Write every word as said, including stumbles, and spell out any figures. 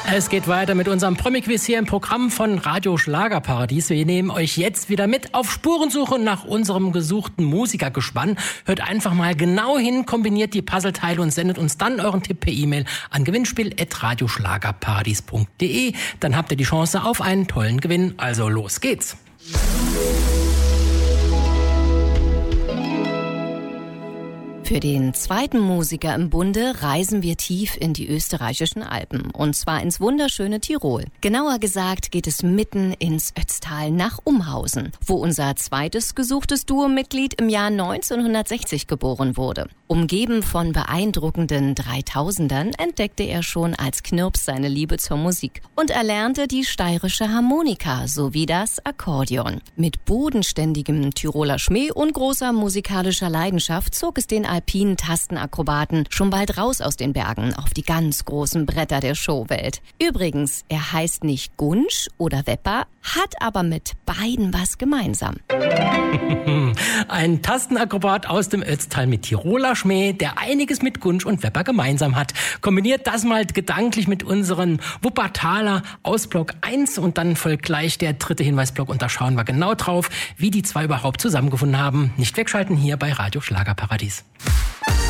Es geht weiter mit unserem Promi-Quiz hier im Programm von Radio Schlagerparadies. Wir nehmen euch jetzt wieder mit auf Spurensuche nach unserem gesuchten Musikergespann. Hört einfach mal genau hin, kombiniert die Puzzleteile und sendet uns dann euren Tipp per E-Mail an gewinnspiel at radioschlagerparadies punkt de. Dann habt ihr die Chance auf einen tollen Gewinn. Also los geht's. Für den zweiten Musiker im Bunde reisen wir tief in die österreichischen Alpen, und zwar ins wunderschöne Tirol. Genauer gesagt geht es mitten ins Ötztal nach Umhausen, wo unser zweites gesuchtes Duo-Mitglied im Jahr neunzehnhundertsechzig geboren wurde. Umgeben von beeindruckenden Dreitausendern entdeckte er schon als Knirps seine Liebe zur Musik und erlernte die steirische Harmonika sowie das Akkordeon. Mit bodenständigem Tiroler Schmäh und großer musikalischer Leidenschaft zog es den alpinen Tastenakrobaten schon bald raus aus den Bergen auf die ganz großen Bretter der Showwelt. Übrigens, er heißt nicht Gunsch oder Wepper, hat aber mit beiden was gemeinsam. Ein Tastenakrobat aus dem Ötztal mit Tiroler Schmäh, der einiges mit Gunsch und Wepper gemeinsam hat. Kombiniert das mal gedanklich mit unseren Wuppertaler aus Block eins und dann folgt gleich der dritte Hinweisblock und da schauen wir genau drauf, wie die zwei überhaupt zusammengefunden haben. Nicht wegschalten hier bei Radio Schlagerparadies.